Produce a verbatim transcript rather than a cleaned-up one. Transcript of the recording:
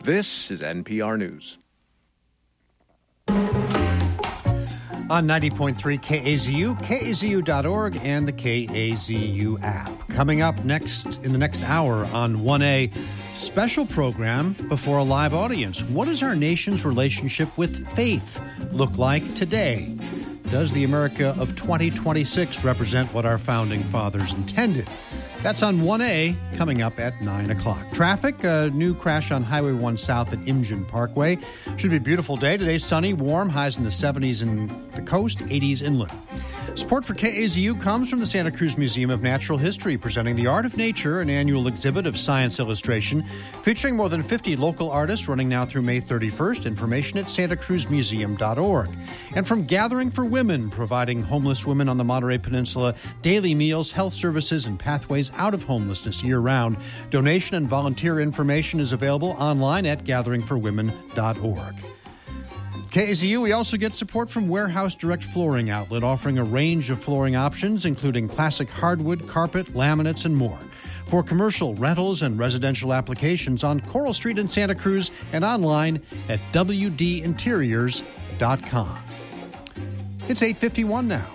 This is N P R News. On ninety point three K A Z U, K A Z U dot org, and the K A Z U app. Coming up next in the next hour on one A, special program before a live audience. What does our nation's relationship with faith look like today? Does the America of twenty twenty-six represent what our founding fathers intended? That's on one A, coming up at nine o'clock. Traffic, a new crash on Highway one South at Imjin Parkway. Should be a beautiful day. Today, sunny, warm, highs in the seventies in the coast, eighties inland. Support for K A Z U comes from the Santa Cruz Museum of Natural History, presenting The Art of Nature, an annual exhibit of science illustration featuring more than fifty local artists, running now through May thirty-first. Information at santa cruz museum dot org. And from Gathering for Women, providing homeless women on the Monterey Peninsula daily meals, health services, and pathways out of homelessness year-round. Donation and volunteer information is available online at gathering for women dot org. K A Z U, we also get support from Warehouse Direct Flooring Outlet, offering a range of flooring options, including classic hardwood, carpet, laminates, and more. For commercial, rentals, and residential applications on Coral Street in Santa Cruz and online at w d interiors dot com. It's eight fifty-one now.